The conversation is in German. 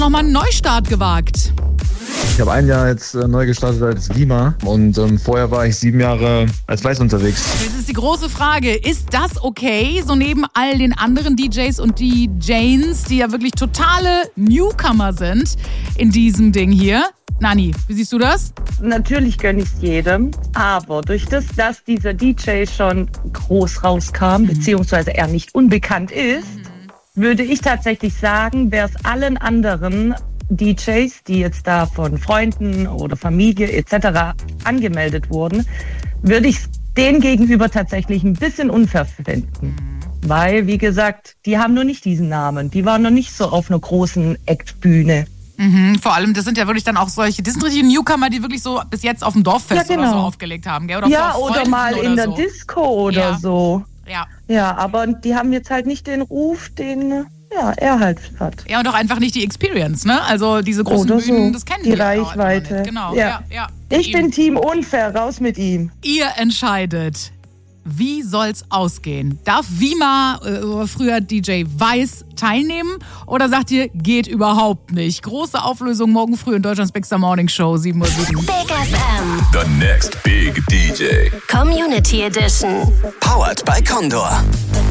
Nochmal einen Neustart gewagt. Ich habe ein Jahr jetzt neu gestartet als Vima und vorher war ich 7 Jahre als Weiß unterwegs. Jetzt ist die große Frage, ist das okay, so neben all den anderen DJs und DJs, die ja wirklich totale Newcomer sind in diesem Ding hier? Nani, wie siehst du das? Natürlich gönne ich es jedem, aber durch das, dass dieser DJ schon groß rauskam, beziehungsweise er nicht unbekannt ist, würde ich tatsächlich sagen, wäre es allen anderen DJs, die jetzt da von Freunden oder Familie etc. angemeldet wurden, würde ich es denen gegenüber tatsächlich ein bisschen unfair finden. Weil, wie gesagt, die haben noch nicht diesen Namen. Die waren noch nicht so auf einer großen Act-Bühne. Vor allem, das sind ja wirklich dann auch solche, das sind richtige Newcomer, die wirklich so bis jetzt auf dem Dorffest oder so aufgelegt haben, gell? Oder ja, oder mal in der Disco oder so. Ja. Ja, aber die haben jetzt halt nicht den Ruf, den er halt hat. Ja, und auch einfach nicht die Experience, ne? Also diese großen Bühnen, das kennen die wir Reichweite. Nicht. Genau, ja. Ich bin Team Unfair, raus mit ihm. Ihr entscheidet. Wie soll's ausgehen? Darf Vima, früher DJ Weiß, teilnehmen? Oder sagt ihr, geht überhaupt nicht? Große Auflösung morgen früh in Deutschlands Big Star Morning Show, 7:07 Uhr. Big FM. The next big DJ. Community Edition. Powered by Condor.